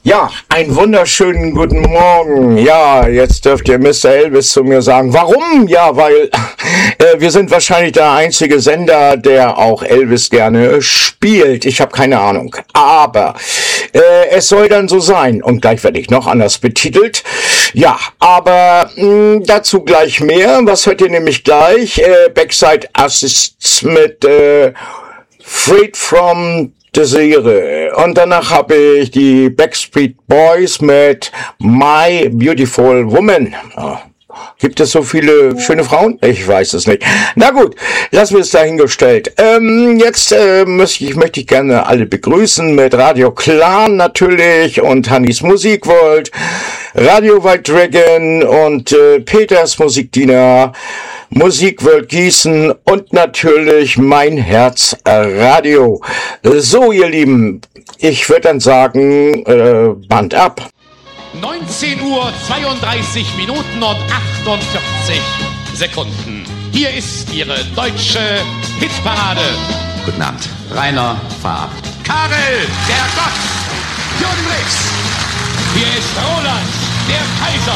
Ja, einen wunderschönen guten Morgen. Ja, jetzt dürft ihr Mr. Elvis zu mir sagen. Warum? Ja, weil wir sind wahrscheinlich der einzige Sender, der auch Elvis gerne spielt. Ich habe keine Ahnung. Aber es soll dann so sein. Und gleich werde ich noch anders betitelt. Ja, aber dazu gleich mehr. Was hört ihr nämlich gleich? Backside Assists mit Freed from Desire. Und danach habe ich die Backstreet Boys mit My Beautiful Woman. Oh. Gibt es so viele schöne Frauen? Ich weiß es nicht. Na gut, lassen wir es dahingestellt. Jetzt möchte ich gerne alle begrüßen mit Radio Clan natürlich und Hannis Musikworld, Radio White Dragon und Peters Musikdiener, Musikworld Gießen und natürlich mein Herz Radio. So, ihr Lieben, ich würde dann sagen, Band ab. 19 Uhr 32 Minuten und 48 Sekunden. Hier ist Ihre deutsche Hitparade. Guten Abend. Rainer, fahr ab. Karel, der Gott. Jürgen Rex. Hier ist Roland, der Kaiser.